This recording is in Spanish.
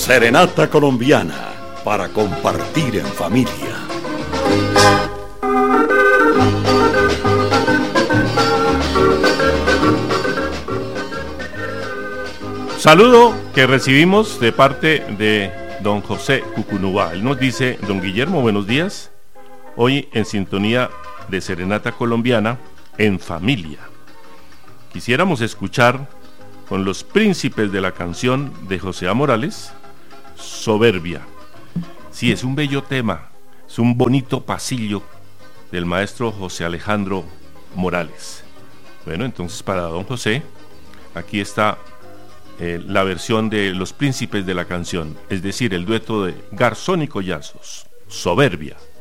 Serenata colombiana para compartir en familia. Saludo que recibimos de parte de don José Cucunubá. Él nos dice: don Guillermo, buenos días. Hoy en sintonía de Serenata colombiana en familia. Quisiéramos escuchar con los príncipes de la canción de José A. Morales, Soberbia. Sí, es un bello tema, es un bonito pasillo del maestro José Alejandro Morales. Bueno, entonces para don José, aquí está la versión de los príncipes de la canción, es decir, el dueto de Garzón y Collazos, Soberbia.